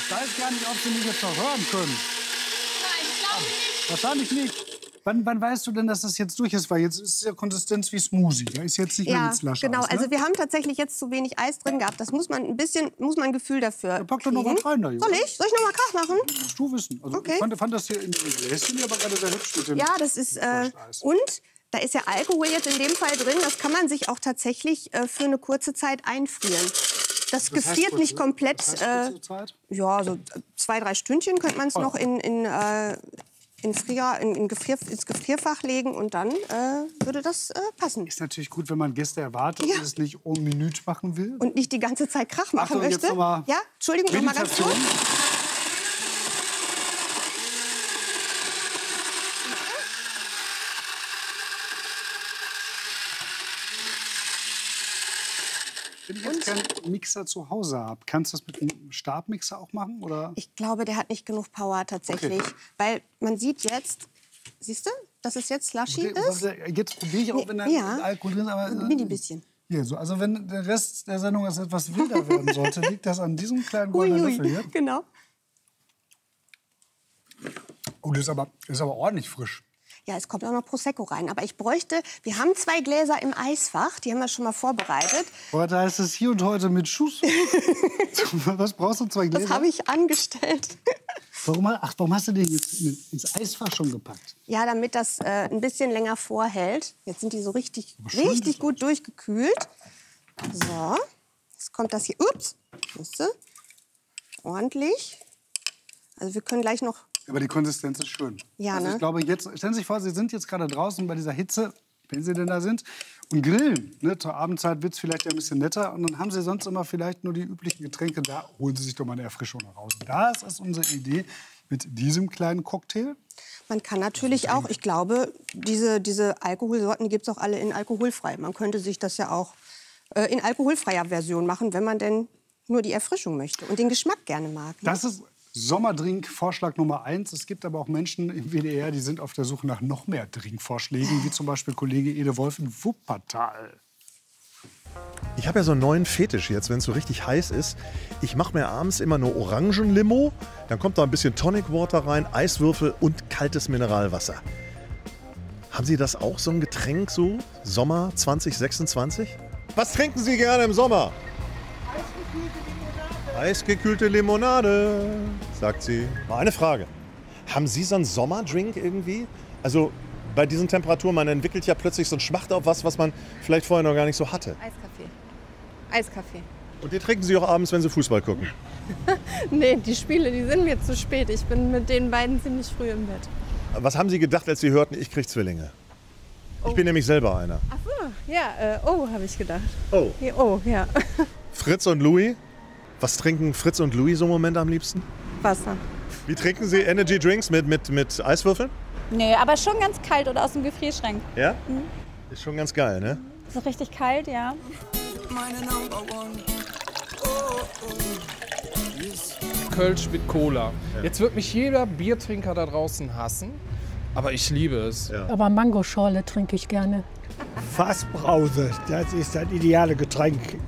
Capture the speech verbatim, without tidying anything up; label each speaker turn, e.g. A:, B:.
A: Ich weiß gar nicht, ob Sie mich jetzt noch hören können.
B: Nein, ich glaube nicht.
A: Wahrscheinlich nicht. Wann, wann weißt du denn, dass das jetzt durch ist? Weil jetzt ist es ja Konsistenz wie Smoothie. Da ist jetzt nicht mehr
C: Ja,
A: mit Slush
C: genau.
A: Eis, ne?
C: Also wir haben tatsächlich jetzt zu wenig Eis drin gehabt. Das muss man ein bisschen, muss man ein Gefühl dafür
A: Ja, pack doch noch
C: kriegen.
A: was rein da, Junge.
C: Soll ich? Soll ich noch mal Krach machen?
A: Musst du wissen. Also
C: Okay.
A: ich fand, fand das hier in den Gläschen aber gerade sehr hübsch mit dem
C: Ja, das ist äh,
A: Slush Eis.
C: und da ist ja Alkohol jetzt in dem Fall drin. Das kann man sich auch tatsächlich äh, für eine kurze Zeit einfrieren. Das,
A: Das heißt
C: gefriert
A: kurze-
C: nicht komplett.
A: das heißt
C: Äh,
A: kurze Zeit?
C: ja, so zwei, drei Stündchen könnte man es
A: Oh.
C: noch in, in, äh, in Frier, in, in Gefrier, ins Gefrierfach legen und dann äh, würde das äh, passen.
A: Ist natürlich gut, wenn man Gäste erwartet
C: Ja.
A: und es nicht en minute machen will.
C: Und nicht die ganze Zeit Krach machen
A: Achtung, jetzt
C: möchte.
A: noch mal
C: Ja, Entschuldigung, noch mal ganz kurz.
A: Meditation. Wenn ich jetzt keinen Mixer zu Hause habe, kannst du das mit einem Stabmixer auch machen? Oder?
C: Ich glaube, der hat nicht genug Power tatsächlich.
A: Okay.
C: Weil man sieht jetzt, siehst du, dass es jetzt slushy
A: Okay, was
C: ist?
A: ist der- Jetzt probiere ich auch, wenn da
C: Ja.
A: Alkohol drin ist. Aber,
C: Ein mini bisschen.
A: Hier, so. Also wenn der Rest der Sendung jetzt etwas wilder werden sollte, liegt das an diesem kleinen goldenen
C: Ui,
A: Löffel
C: ui.
A: hier.
C: Genau.
A: Oh, das ist aber, das ist aber ordentlich frisch.
C: Ja, es kommt auch noch Prosecco rein. Aber ich bräuchte, wir haben zwei Gläser im Eisfach, die haben wir schon mal vorbereitet.
A: Heute heißt es hier und heute mit Schuss. Was brauchst du, zwei Gläser?
C: Das habe ich angestellt.
A: Warum, ach, warum hast du den jetzt ins Eisfach schon gepackt?
C: Ja, damit das äh, ein bisschen länger vorhält. Jetzt sind die so richtig,
A: schön
C: richtig
A: ist
C: gut durchgekühlt. So, jetzt kommt das hier. Ups, siehst du? Ordentlich. Also wir können gleich noch.
A: Aber die Konsistenz ist schön.
C: Ja,
A: also
C: ne?
A: ich glaube, jetzt, stellen Sie sich vor, Sie sind jetzt gerade draußen bei dieser Hitze, wenn Sie denn da sind, und grillen. Ne? Zur Abendzeit wird es vielleicht ja ein bisschen netter. Und dann haben Sie sonst immer vielleicht nur die üblichen Getränke. Da holen Sie sich doch mal eine Erfrischung nach Hause. Das ist unsere Idee mit diesem kleinen Cocktail.
C: Man kann natürlich auch, ich glaube, diese, diese Alkoholsorten, die gibt es auch alle in alkoholfrei. Man könnte sich das ja auch äh, in alkoholfreier Version machen, wenn man denn nur die Erfrischung möchte und den Geschmack gerne mag. Ne?
A: Das ist Sommerdrink, Vorschlag Nummer eins. Es gibt aber auch Menschen im W D R, die sind auf der Suche nach noch mehr Trinkvorschlägen, wie zum Beispiel Kollege Ede Wolf in Wuppertal.
D: Ich habe ja so einen neuen Fetisch jetzt, wenn es so richtig heiß ist. Ich mache mir abends immer nur Orangenlimo, dann kommt da ein bisschen Tonic Water rein, Eiswürfel und kaltes Mineralwasser. Haben Sie das auch, so ein Getränk so? Sommer zwanzig sechsundzwanzig? Was trinken Sie gerne im Sommer? Eisgekühlte Limonade, sagt sie. Mal eine Frage. Haben Sie so einen Sommerdrink irgendwie? Also bei diesen Temperaturen, man entwickelt ja plötzlich so einen Schmacht auf was, was man vielleicht vorher noch gar nicht so hatte.
E: Eiskaffee. Eiskaffee.
D: Und den trinken Sie auch abends, wenn Sie Fußball gucken?
E: Nee, die Spiele, die sind mir zu spät. Ich bin mit den beiden ziemlich früh im Bett.
D: Was haben Sie gedacht, als Sie hörten, ich krieg Zwillinge? Ich bin nämlich selber einer.
E: Ach so, ja, äh, oh, habe ich gedacht.
D: Oh.
E: Ja, oh, ja.
D: Fritz und Louis? Was trinken Fritz und Louis so im Moment am liebsten?
E: Wasser.
D: Wie trinken Sie Energy Drinks mit, mit, mit Eiswürfeln?
F: Nö, aber schon ganz kalt oder aus dem Gefrierschrank.
D: Ja? Ist schon ganz geil, ne?
F: So richtig kalt, ja.
G: Kölsch mit Cola. Jetzt wird mich jeder Biertrinker da draußen hassen, aber ich liebe es.
D: Ja.
H: Aber Mangoschorle trinke ich gerne.
I: Fassbrause, das ist das ideale Getränk.